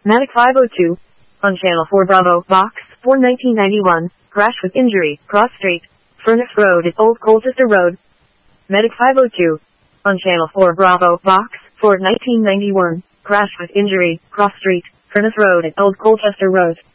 Matic 502. On Channel 4 Bravo, Box 4 1991, crash with injury, Cross Street, Furnace Road at Old Colchester Road. Medic 502. On Channel 4 Bravo, Box 4 1991, crash with injury, Cross Street, Furnace Road at Old Colchester Road.